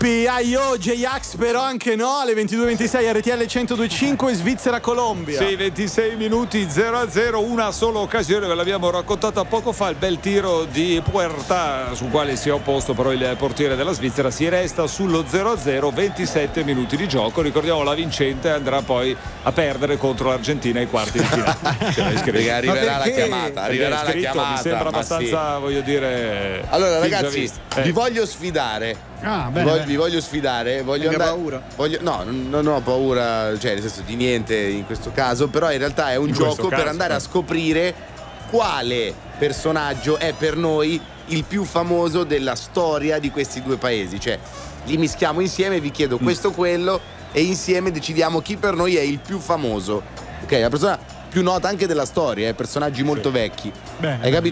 Aio, J-Ax però anche no, alle 22:26 RTL 102.5 Svizzera-Colombia. Sì, 26 minuti 0-0, una sola occasione, ve l'abbiamo raccontata poco fa, il bel tiro di Puerta sul quale si è opposto però il portiere della Svizzera. Si resta sullo 0-0, 27 minuti di gioco, ricordiamo la vincente andrà poi a perdere contro l'Argentina ai quarti di finale. Arriverà la chiamata, Mi sembra abbastanza, voglio dire. Allora ragazzi, vi voglio sfidare. Vi voglio sfidare, voglio andare. Paura? No, non ho paura, cioè nel senso di niente in questo caso, però in realtà è un gioco per andare a scoprire quale personaggio è per noi il più famoso della storia di questi due paesi. Cioè, li mischiamo insieme, vi chiedo questo o quello e insieme decidiamo chi per noi è il più famoso. Ok, la persona più nota anche della storia, personaggi molto vecchi. Bene. Hai capito?